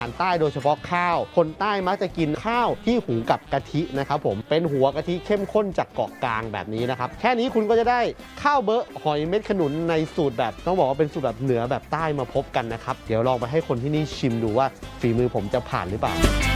อาหารใต้โดยเฉพาะข้าวคนใต้มักจะกินข้าวที่หุงกับกะทินะครับผมเป็นหัวกะทิเข้มข้นจากเกาะกลางแบบนี้นะครับแค่นี้คุณก็จะได้ข้าวเบอะหอยเม็ดขนุนในสูตรแบบต้องบอกว่าเป็นสูตรแบบเหนือแบบใต้มาพบกันนะครับเดี๋ยวลองไปให้คนที่นี่ชิมดูว่าฝีมือผมจะผ่านหรือเปล่า